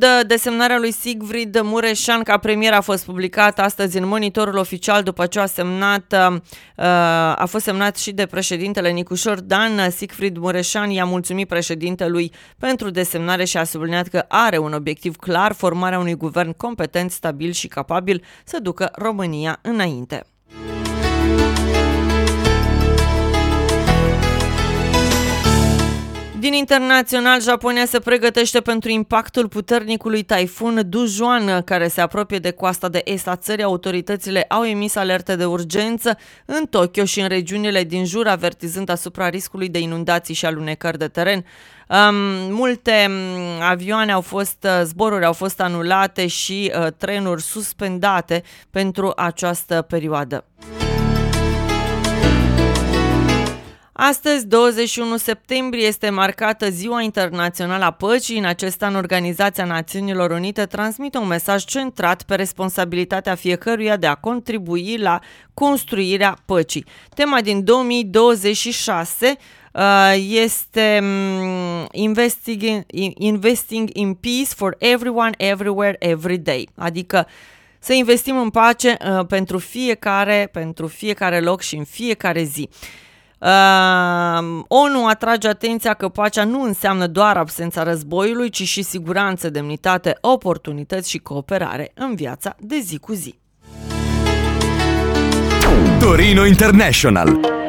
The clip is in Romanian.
Desemnarea lui Sigfrid Mureșan ca premier a fost publicată astăzi în Monitorul Oficial după ce a fost semnat și de președintele Nicușor Dan. Sigfrid Mureșan i-a mulțumit președintelui pentru desemnare și a subliniat că are un obiectiv clar, formarea unui guvern competent, stabil și capabil să ducă România înainte. Din internațional, Japonia se pregătește pentru impactul puternicului taifun Dujuan, care se apropie de coasta de est a țării. Autoritățile au emis alerte de urgență în Tokyo și în regiunile din jur, avertizând asupra riscului de inundații și alunecări de teren. Multe zboruri au fost anulate și trenuri suspendate pentru această perioadă. Astăzi, 21 septembrie, este marcată Ziua Internațională a Păcii. În acest an, Organizația Națiunilor Unite transmite un mesaj centrat pe responsabilitatea fiecăruia de a contribui la construirea păcii. Tema din 2026 este Investing in Peace for Everyone, Everywhere, Every Day, adică să investim în pace pentru fiecare loc și în fiecare zi. ONU atrage atenția că pacea nu înseamnă doar absența războiului, ci și siguranță, demnitate, oportunități și cooperare în viața de zi cu zi. Torino International.